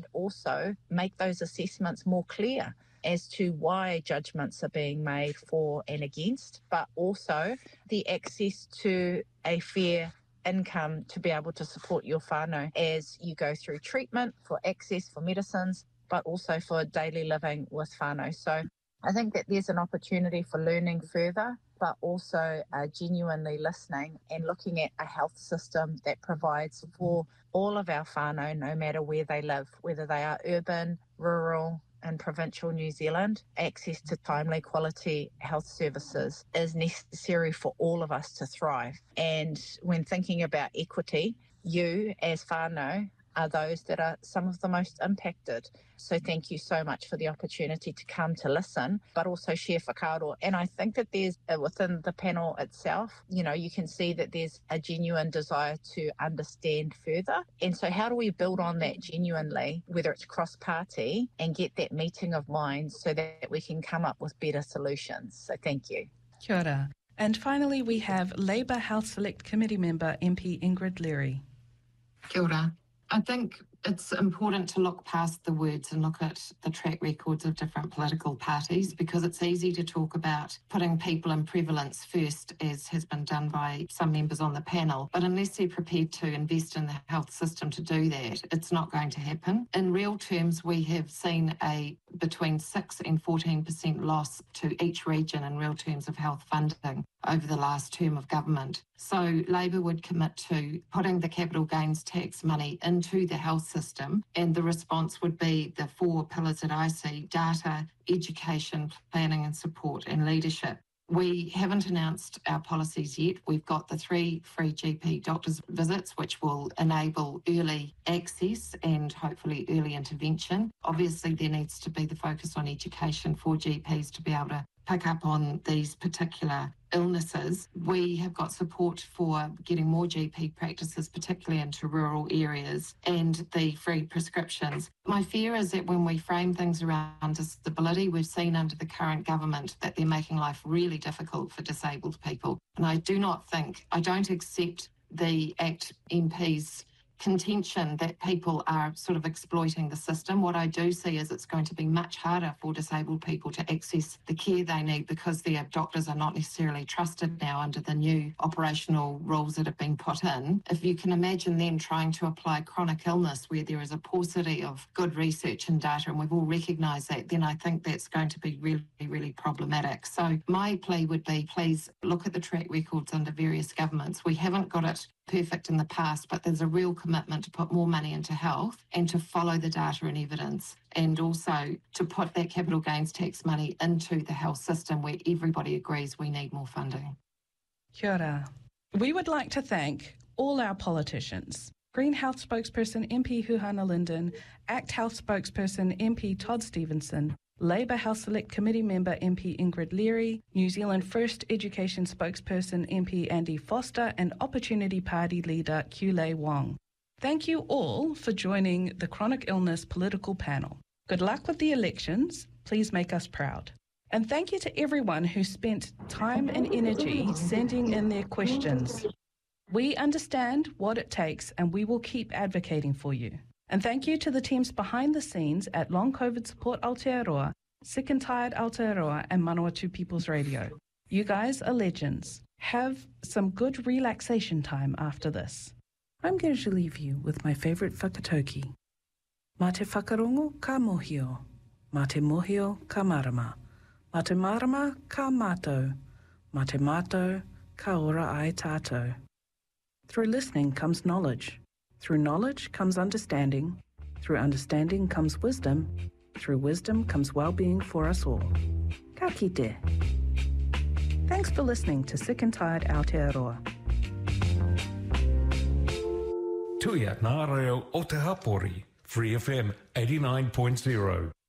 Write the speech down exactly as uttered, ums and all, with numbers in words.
and also make those assessments more clear as to why judgments are being made for and against, but also the access to a fair income to be able to support your whānau as you go through treatment, for access for medicines, but also for daily living with whānau. So I think that there's an opportunity for learning further, but also uh, genuinely listening and looking at a health system that provides for all of our whānau, no matter where they live, whether they are urban, rural, and provincial New Zealand. Access to timely quality health services is necessary for all of us to thrive. And when thinking about equity, you as whānau are those that are some of the most impacted. So thank you so much for the opportunity to come to listen, but also share whakaaro. And I think that there's, uh, within the panel itself, you know, you can see that there's a genuine desire to understand further. And so how do we build on that genuinely, whether it's cross-party, and get that meeting of minds so that we can come up with better solutions? So thank you. Kia ora. And finally, we have Labour Health Select Committee member M P Ingrid Leary. Kia ora. I think it's important to look past the words and look at the track records of different political parties, because it's easy to talk about putting people in prevalence first, as has been done by some members on the panel. But unless they're prepared to invest in the health system to do that, it's not going to happen. In real terms, we have seen a between six and fourteen percent loss to each region in real terms of health funding over the last term of government. So Labour would commit to putting the capital gains tax money into the health system, and the response would be the four pillars that I see: data, education, planning and support, and leadership. We haven't announced our policies yet. We've got the three free G P doctors visits, which will enable early access and hopefully early intervention. Obviously, there needs to be the focus on education for G Ps to be able to pick up on these particular illnesses. We have got support for getting more G P practices, particularly into rural areas, and the free prescriptions. My fear is that when we frame things around disability, we've seen under the current government that they're making life really difficult for disabled people. And I do not think, I don't accept the ACT M P's contention that people are sort of exploiting the system. What I do see is it's going to be much harder for disabled people to access the care they need, because their doctors are not necessarily trusted now under the new operational rules that have been put in. If you can imagine then trying to apply chronic illness where there is a paucity of good research and data, and we've all recognised that, then I think that's going to be really, really problematic. So my plea would be, please look at the track records under various governments. We haven't got it perfect in the past, but there's a real commitment to put more money into health and to follow the data and evidence, and also to put that capital gains tax money into the health system where everybody agrees we need more funding. Kia ora. We would like to thank all our politicians: Green Health spokesperson M P Huhana Linden, ACT Health spokesperson M P Todd Stevenson, Labour Health Select Committee member M P Ingrid Leary, New Zealand First Education spokesperson M P Andy Foster, and Opportunity Party leader Kulei Wong. Thank you all for joining the Chronic Illness Political Panel. Good luck with the elections. Please make us proud. And thank you to everyone who spent time and energy sending in their questions. We understand what it takes, and we will keep advocating for you. And thank you to the teams behind the scenes at Long COVID Support Aotearoa, Sick and Tired Aotearoa, and Manawatu People's Radio. You guys are legends. Have some good relaxation time after this. I'm going to leave you with my favourite whakatauki. Mā te whakarongo ka mohio, mā te mohio ka marama, mā te marama ka mātou, mā te mātou ka ora ai tātou. Through listening comes knowledge. Through knowledge comes understanding. Through understanding comes wisdom. Through wisdom comes well-being for us all. Ka kite. Thanks for listening to Sick and Tired Aotearoa. Tuia ngā reo o te hapori, Free F M eighty-nine point zero.